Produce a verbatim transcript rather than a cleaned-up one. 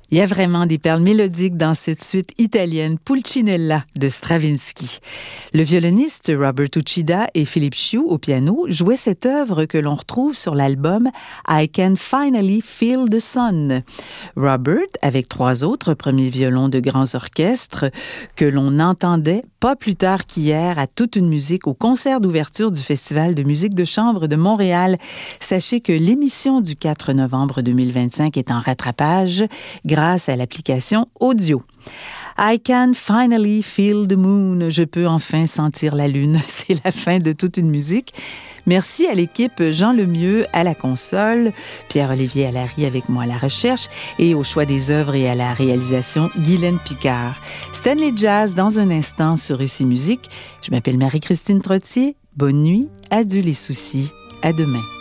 Il y a vraiment des perles mélodiques dans cette suite italienne Pulcinella de Stravinsky. Le violoniste Robert Uchida et Philippe Chiu au piano jouaient cette œuvre que l'on retrouve sur l'album I Can Finally Feel the Sun. Robert, avec trois autres premiers violons de grands orchestres que l'on entendait pas plus tard qu'hier à Toute une musique au concert d'ouverture du Festival de musique de chambre de Montréal. Sachez que l'émission du quatre novembre deux mille vingt-cinq est en rattrapage grâce à l'application audio. I can finally feel the moon. Je peux enfin sentir la lune. C'est la fin de Toute une musique. Merci à l'équipe Jean Lemieux à la console, Pierre-Olivier Allary avec moi à la recherche et au choix des œuvres et à la réalisation, Guylaine Picard. Stanley Jazz dans un instant sur Ici Musique. Je m'appelle Marie-Christine Trottier. Bonne nuit, adieu les soucis, à demain.